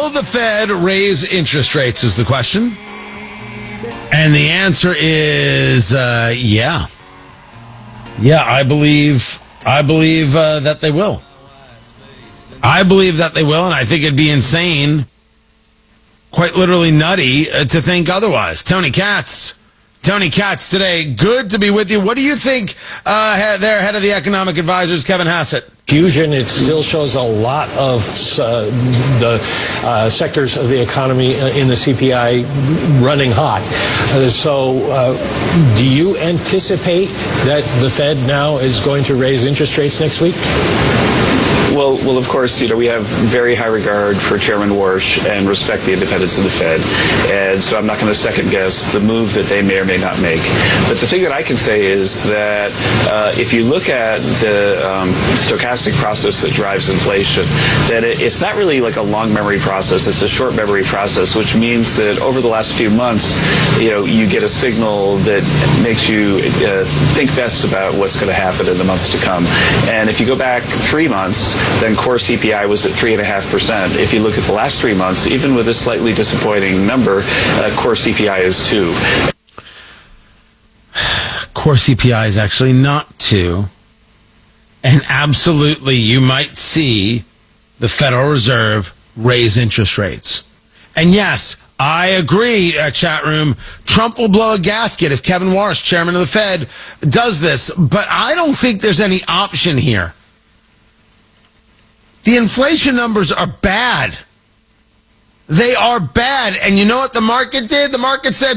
Will the Fed raise interest rates is the question. And the answer is yeah. Yeah, I believe that they will. I believe that they will, and I think it'd be insane, quite literally nutty, to think otherwise. Tony Katz today. Good to be with you. What do you think their head of the economic advisors, Kevin Hassett? Fusion, it still shows a lot of the sectors of the economy in the CPI running hot. So do you anticipate that the Fed now is going to raise interest rates next week? Well, of course, we have very high regard for Chairman Warsh and respect the independence of the Fed. And so I'm not going to second guess the move that they may or may not make. But the thing that I can say is that if you look at the stochastic process that drives inflation, that it's not really like a long memory process. It's a short memory process, which means that over the last few months, you get a signal that makes you think best about what's going to happen in the months to come. And if you go back 3 months, then core CPI was at 3.5%. If you look at the last 3 months, even with a slightly disappointing number, core CPI is 2. Core CPI is actually not 2. And absolutely, you might see the Federal Reserve raise interest rates. And yes, I agree, chat room. Trump will blow a gasket if Kevin Warsh, chairman of the Fed, does this. But I don't think there's any option here. The inflation numbers are bad. They are bad. And you know what the market did? The market said,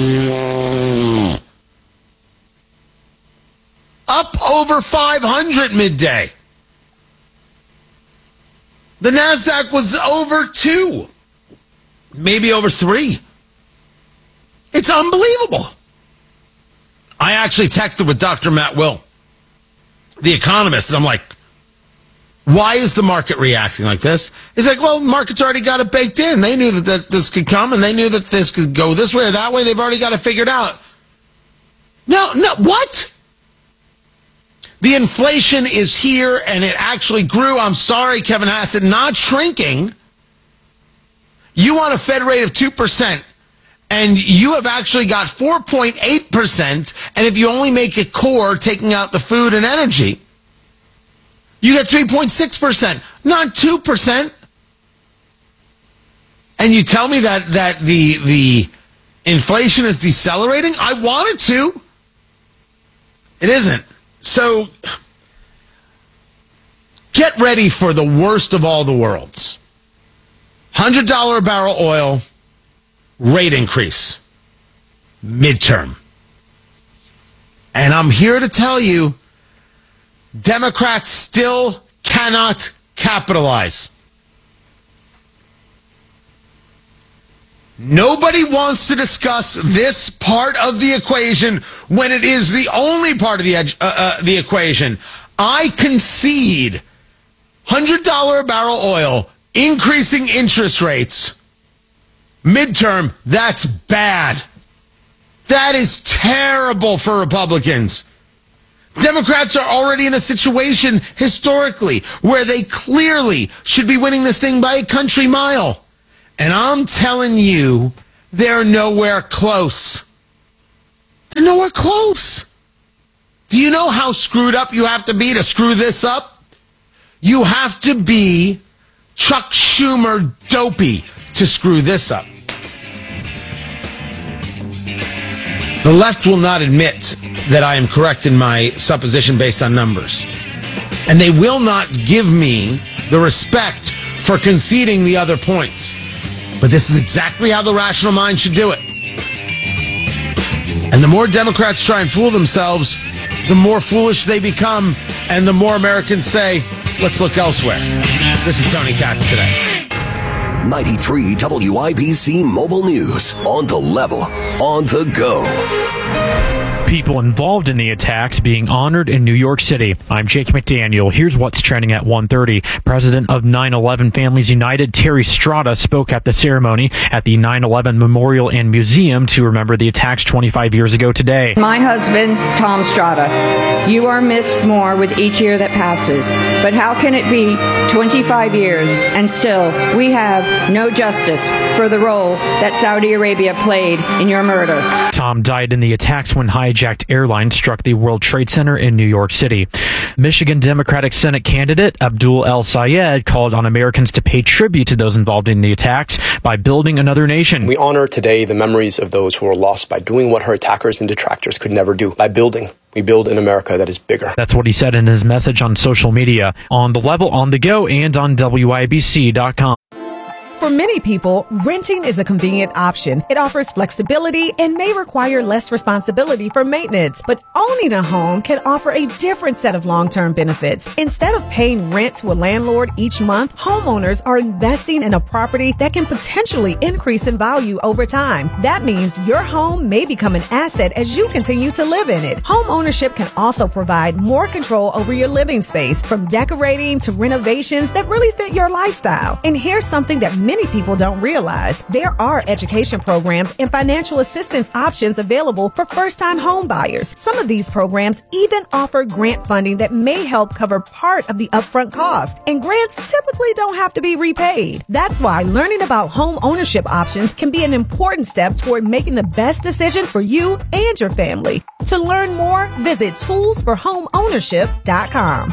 up over 500 midday. The NASDAQ was over 2, maybe over 3. It's unbelievable. I actually texted with Dr. Matt Will, the economist, and I'm like, why is the market reacting like this? He's like, well, the market's already got it baked in. They knew that this could come, and they knew that this could go this way or that way. They've already got it figured out. No, what? The inflation is here, and it actually grew. I'm sorry, Kevin Hassett, not shrinking. You want a Fed rate of 2%, and you have actually got 4.8%, and if you only make it core, taking out the food and energy, you get 3.6%, not 2%. And you tell me that the inflation is decelerating? I want it to. It isn't. So get ready for the worst of all the worlds. $100 a barrel oil, rate increase, midterm. And I'm here to tell you, Democrats still cannot capitalize. Nobody wants to discuss this part of the equation when it is the only part of the equation. I concede $100 a barrel oil, increasing interest rates, midterm, that's bad. That is terrible for Republicans. Democrats are already in a situation historically where they clearly should be winning this thing by a country mile. And I'm telling you, they're nowhere close. They're nowhere close. Do you know how screwed up you have to be to screw this up? You have to be Chuck Schumer dopey to screw this up. The left will not admit that I am correct in my supposition based on numbers. And they will not give me the respect for conceding the other points. But this is exactly how the rational mind should do it. And the more Democrats try and fool themselves, the more foolish they become, and the more Americans say, let's look elsewhere. This is Tony Katz today. 93 WIBC Mobile News. On the level, on the go. People involved in the attacks being honored in New York City. I'm Jake McDaniel. Here's what's trending at 1:30. President of 9/11 Families United, Terry Strada, spoke at the ceremony at the 9/11 Memorial and Museum to remember the attacks 25 years ago today. My husband, Tom Strada, you are missed more with each year that passes. But how can it be 25 years and still we have no justice for the role that Saudi Arabia played in your murder? Tom died in the attacks when hijacked airlines struck the World Trade Center in New York City. Michigan Democratic Senate candidate Abdul El Sayed called on Americans to pay tribute to those involved in the attacks by building another nation. We honor today the memories of those who were lost by doing what her attackers and detractors could never do, by building. We build an America that is bigger. That's what he said in his message on social media, on The Level, on the go, and on WIBC.com. For many people, renting is a convenient option. It offers flexibility and may require less responsibility for maintenance. But owning a home can offer a different set of long-term benefits. Instead of paying rent to a landlord each month, homeowners are investing in a property that can potentially increase in value over time. That means your home may become an asset as you continue to live in it. Home ownership can also provide more control over your living space, from decorating to renovations that really fit your lifestyle. And here's something that many people don't realize. There are education programs and financial assistance options available for first-time home buyers. Some of these programs even offer grant funding that may help cover part of the upfront cost. And grants typically don't have to be repaid. That's why learning about home ownership options can be an important step toward making the best decision for you and your family. To learn more, visit toolsforhomeownership.com.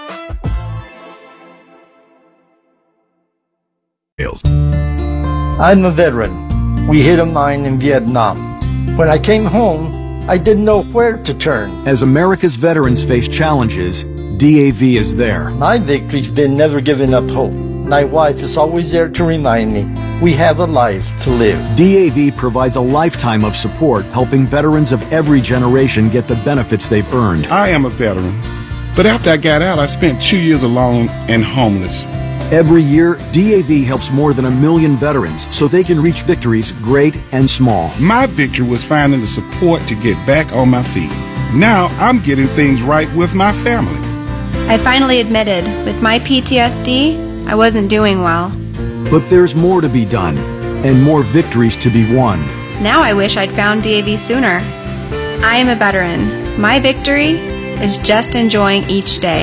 I'm a veteran. We hit a mine in Vietnam. When I came home, I didn't know where to turn. As America's veterans face challenges, DAV is there. My victory's been never giving up hope. My wife is always there to remind me we have a life to live. DAV provides a lifetime of support, helping veterans of every generation get the benefits they've earned. I am a veteran, but after I got out, I spent 2 years alone and homeless. Every year, DAV helps more than 1 million veterans so they can reach victories great and small. My victory was finding the support to get back on my feet. Now I'm getting things right with my family. I finally admitted, with my PTSD, I wasn't doing well. But there's more to be done, and more victories to be won. Now I wish I'd found DAV sooner. I am a veteran. My victory is just enjoying each day.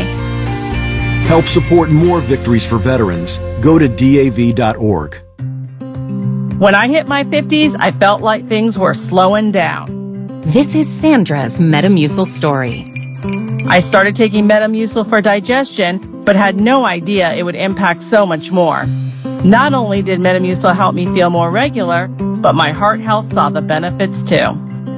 Help support more victories for veterans. Go to DAV.org. When I hit my 50s, I felt like things were slowing down. This is Sandra's Metamucil story. I started taking Metamucil for digestion, but had no idea it would impact so much more. Not only did Metamucil help me feel more regular, but my heart health saw the benefits too.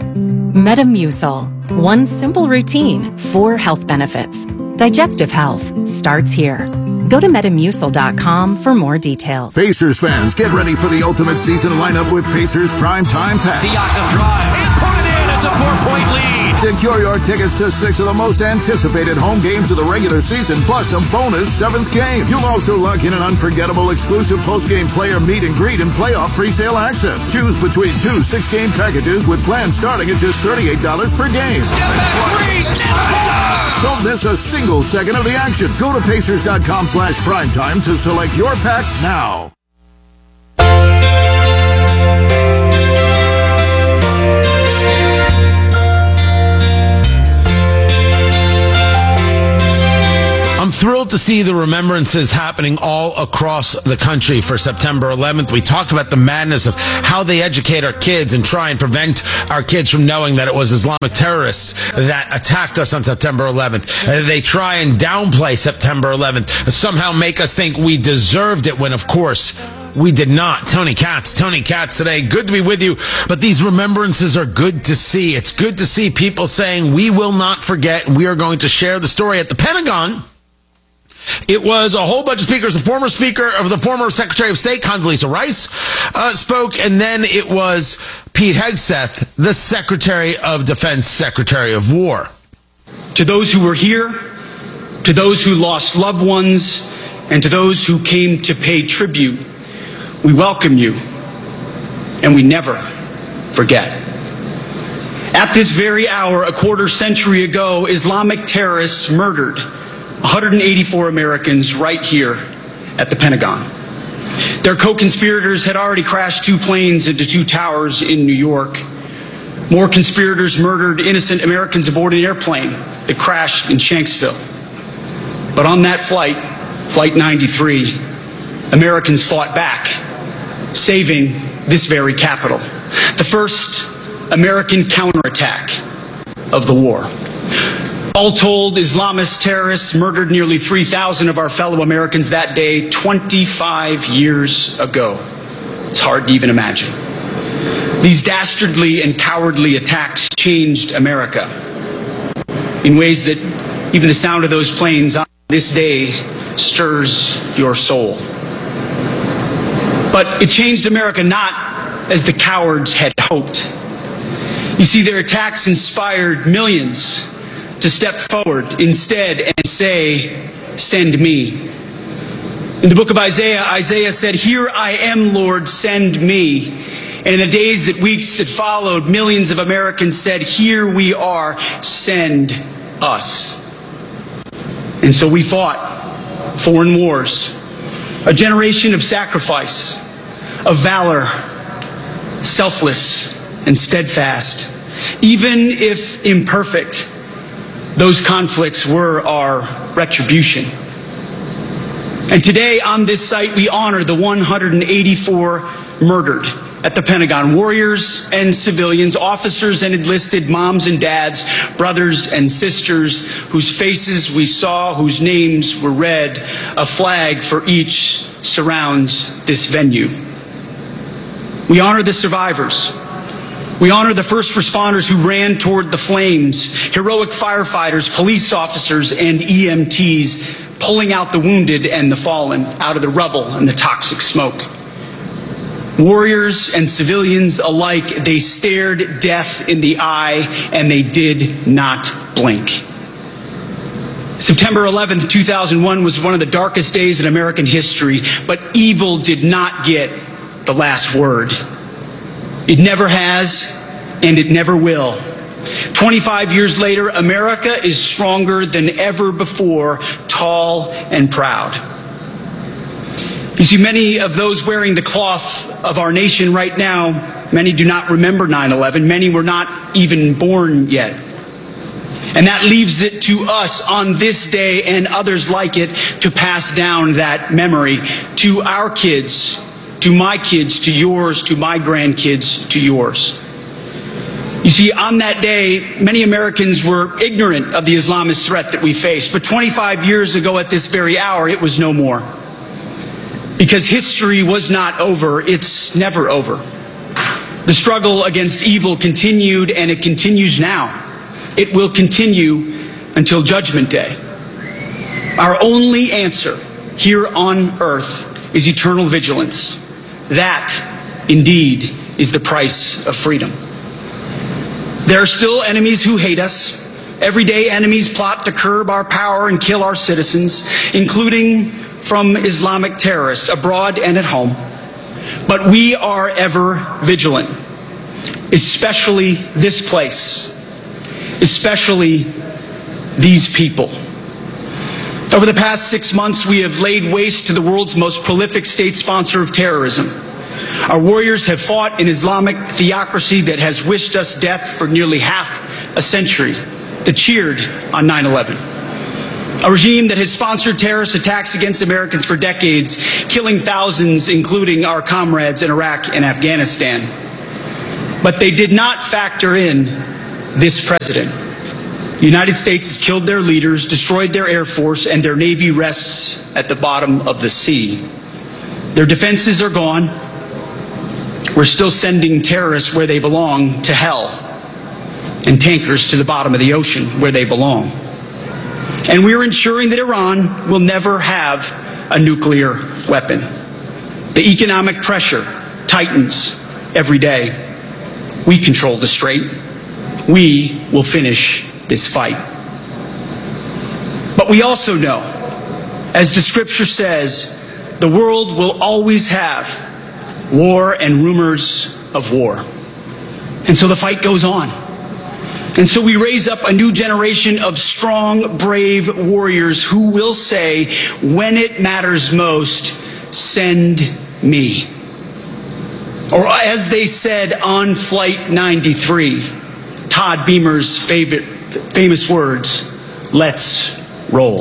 Metamucil. One simple routine, 4 health benefits. Digestive health starts here. Go to Metamucil.com for more details. Pacers fans, get ready for the ultimate season lineup with Pacers Primetime Pass. Siakam drive and put it in. It's a 4-point lead. Secure your tickets to 6 of the most anticipated home games of the regular season, plus a bonus 7th game. You'll also lock in an unforgettable exclusive post-game player meet and greet and playoff pre-sale access. Choose between 2 6-game packages with plans starting at just $38 per game. Step back 3, step back. Don't miss a single second of the action. Go to Pacers.com/primetime to select your pack now. I'm thrilled to see the remembrances happening all across the country for September 11th. We talked about the madness of how they educate our kids and try and prevent our kids from knowing that it was Islamic terrorists that attacked us on September 11th. They try and downplay September 11th, somehow make us think we deserved it when, of course, we did not. Tony Katz today. Good to be with you. But these remembrances are good to see. It's good to see people saying we will not forget and we are going to share the story. At the Pentagon, it was a whole bunch of speakers. The former Secretary of State, Condoleezza Rice, spoke, and then it was Pete Hegseth, the Secretary of Defense, Secretary of War. To those who were here, to those who lost loved ones, and to those who came to pay tribute, we welcome you, and we never forget. At this very hour, a quarter century ago, Islamic terrorists murdered 184 Americans right here at the Pentagon. Their co-conspirators had already crashed 2 planes into 2 towers in New York. More conspirators murdered innocent Americans aboard an airplane that crashed in Shanksville. But on that flight, Flight 93, Americans fought back, saving this very capital. The first American counterattack of the war. All told, Islamist terrorists murdered nearly 3,000 of our fellow Americans that day 25 years ago. It's hard to even imagine. These dastardly and cowardly attacks changed America in ways that even the sound of those planes on this day stirs your soul. But it changed America not as the cowards had hoped. You see, their attacks inspired millions to step forward instead and say, "Send me." In the book of Isaiah, Isaiah said, "Here I am, Lord, send me." And in the days that weeks that followed, millions of Americans said, "Here we are, send us." And so we fought foreign wars, a generation of sacrifice, of valor, selfless and steadfast. Even if imperfect, those conflicts were our retribution. And today on this site, we honor the 184 murdered at the Pentagon, warriors and civilians, officers and enlisted, moms and dads, brothers and sisters, whose faces we saw, whose names were read. A flag for each surrounds this venue. We honor the survivors. We honor the first responders who ran toward the flames, heroic firefighters, police officers, and EMTs pulling out the wounded and the fallen out of the rubble and the toxic smoke. Warriors and civilians alike, they stared death in the eye and they did not blink. September 11th, 2001 was one of the darkest days in American history, but evil did not get the last word. It never has, and it never will. 25 years later, America is stronger than ever before, tall and proud. You see, many of those wearing the cloth of our nation right now, many do not remember 9/11. Many were not even born yet. And that leaves it to us on this day and others like it to pass down that memory to our kids, to my kids, to yours, to my grandkids, to yours. You see, on that day, many Americans were ignorant of the Islamist threat that we faced. But 25 years ago at this very hour, it was no more. Because history was not over. It's never over. The struggle against evil continued, and it continues now. It will continue until Judgment Day. Our only answer here on earth is eternal vigilance. That, indeed, is the price of freedom. There are still enemies who hate us. Everyday enemies plot to curb our power and kill our citizens, including from Islamic terrorists abroad and at home. But we are ever vigilant, especially this place, especially these people. Over the past 6 months, we have laid waste to the world's most prolific state sponsor of terrorism. Our warriors have fought an Islamic theocracy that has wished us death for nearly half a century, that cheered on 9/11. A regime that has sponsored terrorist attacks against Americans for decades, killing thousands, including our comrades in Iraq and Afghanistan. But they did not factor in this president. The United States has killed their leaders, destroyed their Air Force, and their Navy rests at the bottom of the sea. Their defenses are gone. We're still sending terrorists where they belong, to hell, and tankers to the bottom of the ocean where they belong. And we're ensuring that Iran will never have a nuclear weapon. The economic pressure tightens every day. We control the strait. We will finish this fight. But we also know, as the scripture says, the world will always have war and rumors of war. And so the fight goes on. And so we raise up a new generation of strong, brave warriors who will say, when it matters most, send me. Or as they said on Flight 93, Todd Beamer's famous words, let's roll.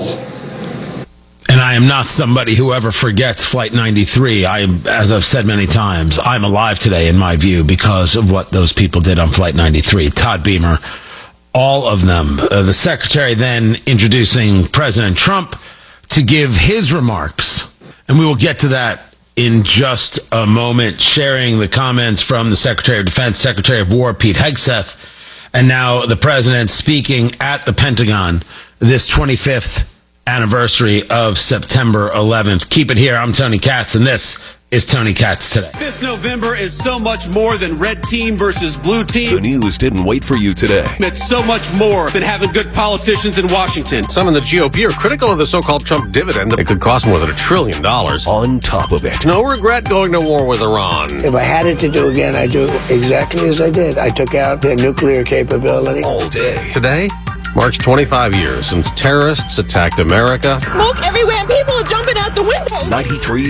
And I am not somebody who ever forgets Flight 93. As I've said many times, I'm alive today in my view because of what those people did on Flight 93. Todd Beamer, all of them. The secretary then introducing President Trump to give his remarks. And we will get to that in just a moment, sharing the comments from the Secretary of Defense, Secretary of War, Pete Hegseth, and now the president speaking at the Pentagon this 25th anniversary of September 11th. Keep it here. I'm Tony Katz, and this is Tony Katz Today. This November is so much more than red team versus blue team. The news didn't wait for you today. It's so much more than having good politicians in Washington. Some in the GOP are critical of the so-called Trump dividend. It could cost more than $1 trillion. On top of it, no regret going to war with Iran. If I had it to do again, I'd do exactly as I did. I took out their nuclear capability. All day. Today marks 25 years since terrorists attacked America. Smoke everywhere and people are jumping out the window. 93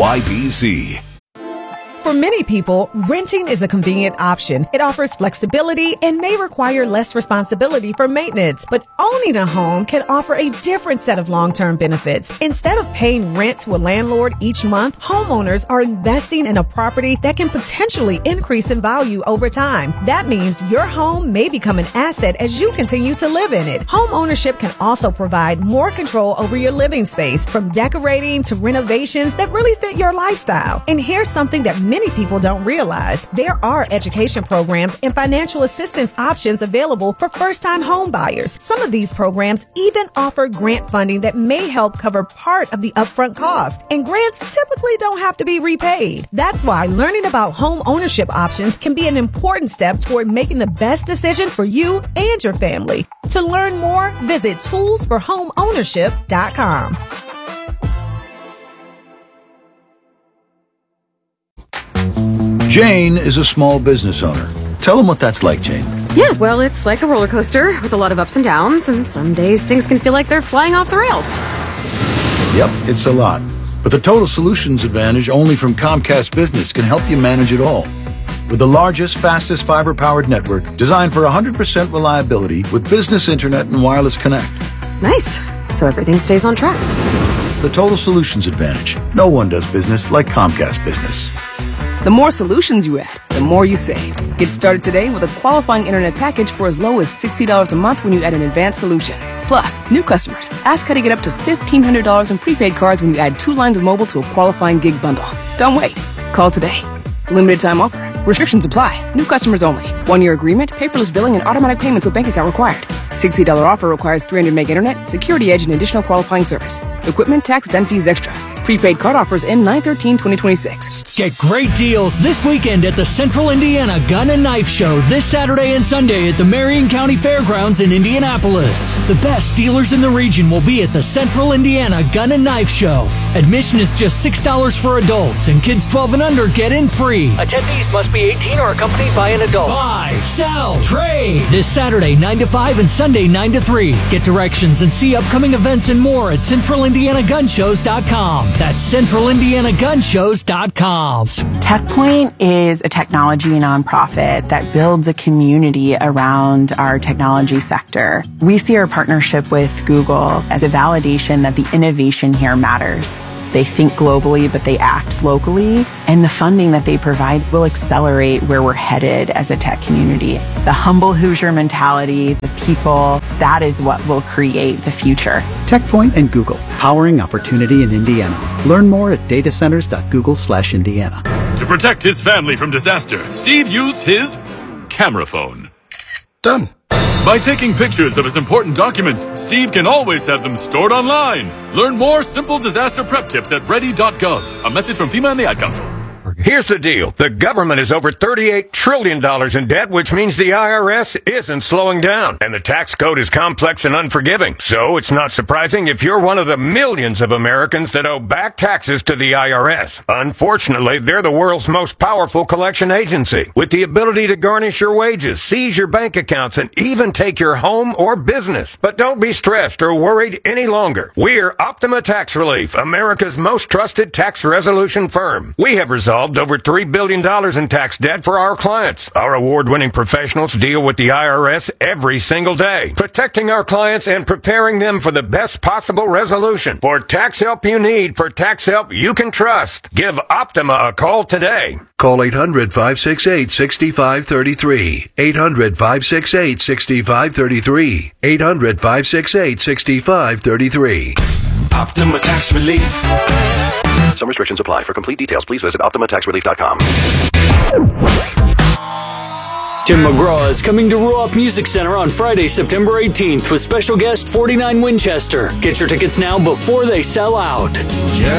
WYBC. For many people, renting is a convenient option. It offers flexibility and may require less responsibility for maintenance. But owning a home can offer a different set of long-term benefits. Instead of paying rent to a landlord each month, homeowners are investing in a property that can potentially increase in value over time. That means your home may become an asset as you continue to live in it. Home ownership can also provide more control over your living space, from decorating to renovations that really fit your lifestyle. And here's something that many people don't realize. There are education programs and financial assistance options available for first-time home buyers. Some of these programs even offer grant funding that may help cover part of the upfront cost. And grants typically don't have to be repaid. That's why learning about home ownership options can be an important step toward making the best decision for you and your family. To learn more, visit toolsforhomeownership.com. Jane is a small business owner. Tell them what that's like, Jane. Yeah, well, it's like a roller coaster with a lot of ups and downs, and some days things can feel like they're flying off the rails. Yep, it's a lot. But the Total Solutions Advantage only from Comcast Business can help you manage it all. With the largest, fastest fiber-powered network designed for 100% reliability with business internet and wireless connect. Nice. So everything stays on track. The Total Solutions Advantage. No one does business like Comcast Business. The more solutions you add, the more you save. Get started today with a qualifying internet package for as low as $60 a month when you add an advanced solution. Plus, new customers, ask how to get up to $1,500 in prepaid cards when you add 2 lines of mobile to a qualifying gig bundle. Don't wait. Call today. Limited time offer. Restrictions apply. New customers only. 1-year agreement, paperless billing, and automatic payments with bank account required. $60 offer requires 300 meg internet, security edge, and additional qualifying service. Equipment, tax, and fees extra. Prepaid card offers end 9/13/2026. Get great deals this weekend at the Central Indiana Gun and Knife Show this Saturday and Sunday at the Marion County Fairgrounds in Indianapolis. The best dealers in the region will be at the Central Indiana Gun and Knife Show. Admission is just $6 for adults, and kids 12 and under get in free. Attendees must be 18 or accompanied by an adult. Buy, sell, trade. This Saturday 9 to 5 and Sunday 9 to 3. Get directions and see upcoming events and more at CentralIndianaGunShows.com. That's CentralIndianaGunShows.com. TechPoint is a technology nonprofit that builds a community around our technology sector. We see our partnership with Google as a validation that the innovation here matters. They think globally, but they act locally. And the funding that they provide will accelerate where we're headed as a tech community. The humble Hoosier mentality, the people, that is what will create the future. TechPoint and Google, powering opportunity in Indiana. Learn more at datacenters.google/Indiana. To protect his family from disaster, Steve used his camera phone. Done. By taking pictures of his important documents, Steve can always have them stored online. Learn more simple disaster prep tips at ready.gov. A message from FEMA and the Ad Council. Here's the deal. The government is over $38 trillion in debt, which means the IRS isn't slowing down. And the tax code is complex and unforgiving. So it's not surprising if you're one of the millions of Americans that owe back taxes to the IRS. Unfortunately, they're the world's most powerful collection agency, with the ability to garnish your wages, seize your bank accounts, and even take your home or business. But don't be stressed or worried any longer. We're Optima Tax Relief, America's most trusted tax resolution firm. We have resolved over $3 billion in tax debt for our clients. Our award-winning professionals deal with the IRS every single day, protecting our clients and preparing them for the best possible resolution. For tax help you need, for tax help you can trust, give Optima a call today. Call 800-568-6533. 800-568-6533. 800-568-6533. Optima Tax Relief. Some restrictions apply. For complete details, please visit OptimaTaxRelief.com. Tim McGraw is coming to Ruoff Music Center on Friday, September 18th with special guest 49 Winchester. Get your tickets now before they sell out.